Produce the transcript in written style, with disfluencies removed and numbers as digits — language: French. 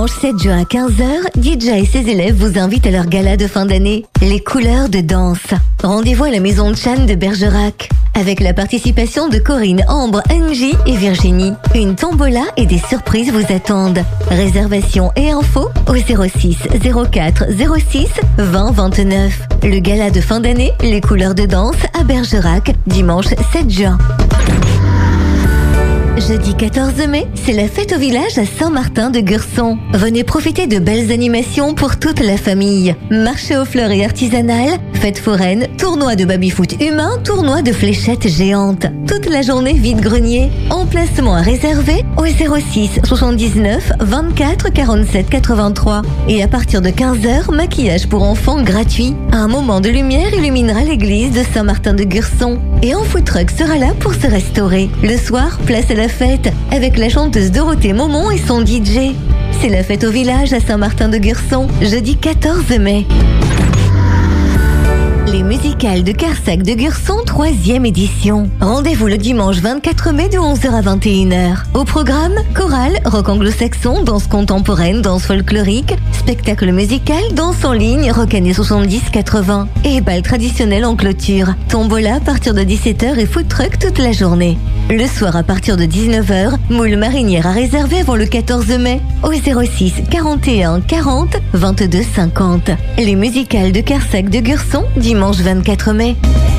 Dimanche 7 juin à 15h, DJ et ses élèves vous invitent à leur gala de fin d'année, Les Couleurs de Danse. Rendez-vous à la Maison de Chan de Bergerac, avec la participation de Corinne, Ambre, Angie et Virginie. Une tombola et des surprises vous attendent. Réservation et infos au 06 04 06 20 29. Le gala de fin d'année, Les Couleurs de Danse à Bergerac, dimanche 7 juin. Jeudi 14 mai, c'est la fête au village à Saint-Martin-de-Gurson. Venez profiter de belles animations pour toute la famille. Marché aux fleurs et artisanal, fête foraine, tournoi de baby-foot humain, tournoi de fléchettes géantes. Toute la journée vide-grenier. Emplacement à réserver au 06 79 24 47 83. Et à partir de 15h, maquillage pour enfants gratuit. Un moment de lumière illuminera l'église de Saint-Martin-de-Gurson. Et un food truck sera là pour se restaurer. Le soir, place à la fête avec la chanteuse Dorothée Momon et son DJ. C'est la fête au village à Saint-Martin-de-Gurson, jeudi 14 mai. Les musicales de Carsac de Gurson, 3e édition. Rendez-vous le dimanche 24 mai de 11h à 21h. Au programme, chorale, rock anglo-saxon, danse contemporaine, danse folklorique, spectacle musical, danse en ligne, rock années 70-80 et bal traditionnel en clôture. Tombola à partir de 17h et food truck toute la journée. Le soir à partir de 19h, moule marinière à réserver avant le 14 mai au 06 41 40 22 50. Les musicales de Carsac de Gurson, dimanche 24 mai.